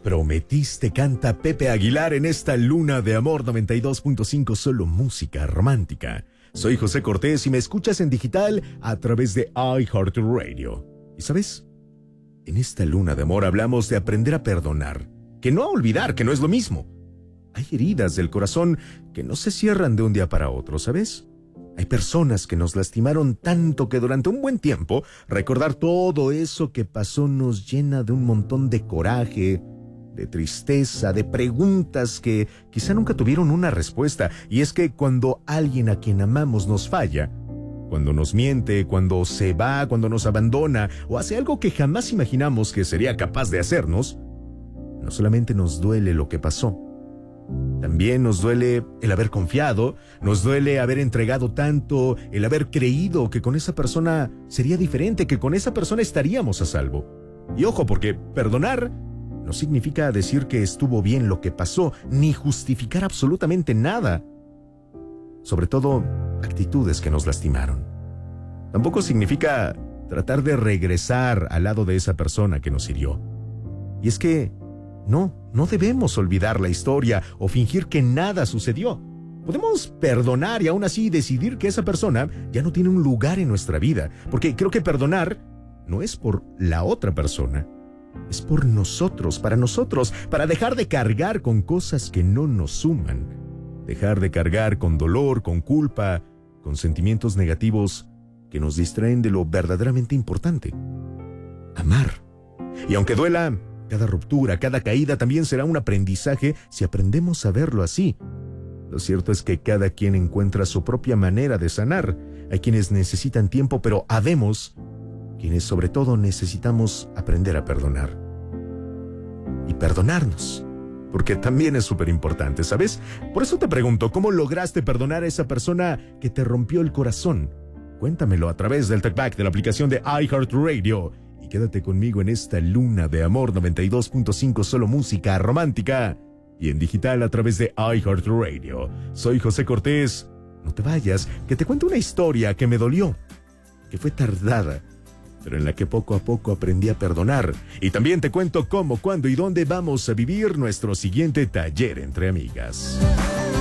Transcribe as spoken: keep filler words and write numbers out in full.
Prometiste canta Pepe Aguilar en esta luna de amor noventa y dos punto cinco, solo música romántica. Soy José Cortés y me escuchas en digital a través de iHeartRadio. ¿Y sabes? En esta luna de amor hablamos de aprender a perdonar, que no a olvidar, que no es lo mismo. Hay heridas del corazón que no se cierran de un día para otro, ¿sabes? Hay personas que nos lastimaron tanto que durante un buen tiempo recordar todo eso que pasó nos llena de un montón de coraje, de tristeza, de preguntas que quizá nunca tuvieron una respuesta. Y es que cuando alguien a quien amamos nos falla, cuando nos miente, cuando se va, cuando nos abandona o hace algo que jamás imaginamos que sería capaz de hacernos, no solamente nos duele lo que pasó, también nos duele el haber confiado, nos duele haber entregado tanto, el haber creído que con esa persona sería diferente, que con esa persona estaríamos a salvo. Y ojo, porque perdonar no significa decir que estuvo bien lo que pasó, ni justificar absolutamente nada. Sobre todo, actitudes que nos lastimaron. Tampoco significa tratar de regresar al lado de esa persona que nos hirió. Y es que, no, no debemos olvidar la historia o fingir que nada sucedió. Podemos perdonar y aún así decidir que esa persona ya no tiene un lugar en nuestra vida, porque creo que perdonar no es por la otra persona. Es por nosotros, para nosotros, para dejar de cargar con cosas que no nos suman. Dejar de cargar con dolor, con culpa, con sentimientos negativos que nos distraen de lo verdaderamente importante. Amar. Y aunque duela, cada ruptura, cada caída también será un aprendizaje si aprendemos a verlo así. Lo cierto es que cada quien encuentra su propia manera de sanar. Hay quienes necesitan tiempo, pero habemos quienes sobre todo necesitamos aprender a perdonar. Y perdonarnos, porque también es súper importante, ¿sabes? Por eso te pregunto, ¿cómo lograste perdonar a esa persona que te rompió el corazón? Cuéntamelo a través del TalkBack de la aplicación de iHeartRadio. Y quédate conmigo en esta luna de amor noventa y dos punto cinco, solo música romántica. Y en digital a través de iHeartRadio. Soy José Cortés. No te vayas, que te cuento una historia que me dolió, que fue tardada, pero en la que poco a poco aprendí a perdonar. Y también te cuento cómo, cuándo y dónde vamos a vivir nuestro siguiente taller entre amigas.